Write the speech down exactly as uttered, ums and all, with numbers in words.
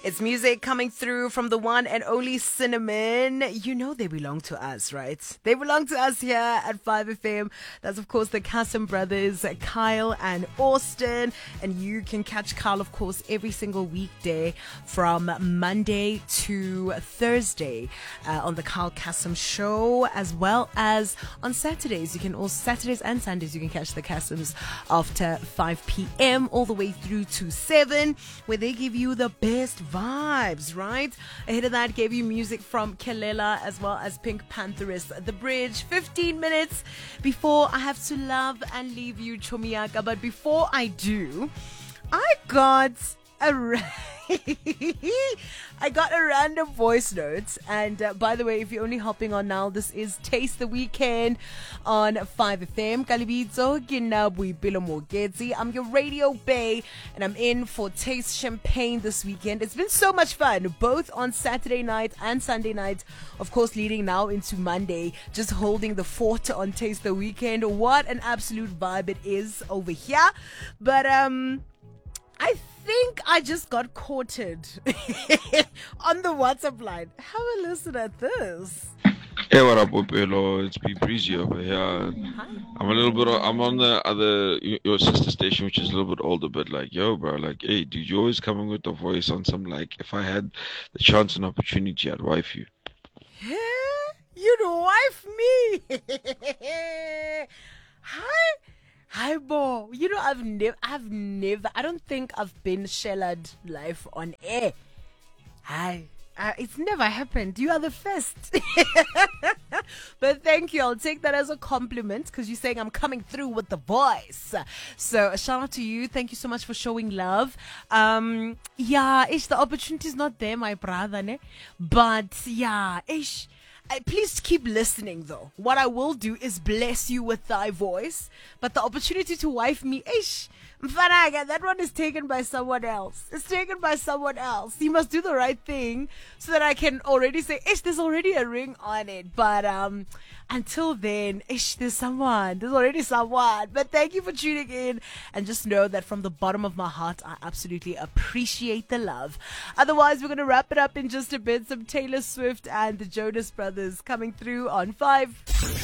It's music coming through from the one and only Cinnamon. You know they belong to us, right? They belong to us here at five F M. That's, of course, the Kassem brothers, Kyle and Austin. And you can catch Kyle, of course, every single weekday from Monday to Thursday uh, on the Kyle Kassem Show, as well as on Saturdays. You can also, Saturdays and Sundays, you can catch the Kassems after five p.m. all the way through to seven, where they give you the best vibes, right? Ahead of that, gave you music from Kelela as well as Pink Pantheress, The Bridge. fifteen minutes before I have to love and leave you, Chomiaka. But before I do, I got a ra- I got a random voice note. And uh, by the way, if you're only hopping on now, this is Taste the Weekend on five F M. Kalibitso, Boipelo Mogezi. I'm your radio bay, and I'm in for Taste Champagne this weekend. It's been so much fun, both on Saturday night and Sunday night. Of course, leading now into Monday, just holding the fort on Taste the Weekend. What an absolute vibe it is over here. But um, I think I just got quoted on the WhatsApp line. Have a listen at this. Hey, what up, Opelo? It's P Breezy over here. Hi. I'm a little bit. I'm on the other your sister station, which is a little bit older. But like, yo, bro, like, hey, dude, you always coming with the voice on some like, if I had the chance and opportunity, I'd wife you. Yeah, you'd wife me. Hi. Hi, Bo. You know, I've never, I've never, I don't think I've been shellared live on air. Hi. Uh, it's never happened. You are the first. But thank you. I'll take that as a compliment because you're saying I'm coming through with the voice. So a shout out to you. Thank you so much for showing love. Um, yeah, ish, the opportunity is not there, my brother. Ne? But yeah, ish. Uh, please keep listening, though. What I will do is bless you with thy voice, but the opportunity to wife me, ish, Mfanaga, that one is taken by someone else. It's taken by someone else. You must do the right thing so that I can already say, ish, there's already a ring on it. But um, until then, ish, there's someone. There's already someone. But thank you for tuning in. And just know that from the bottom of my heart, I absolutely appreciate the love. Otherwise, we're going to wrap it up in just a bit. Some Taylor Swift and the Jonas Brothers coming through on five.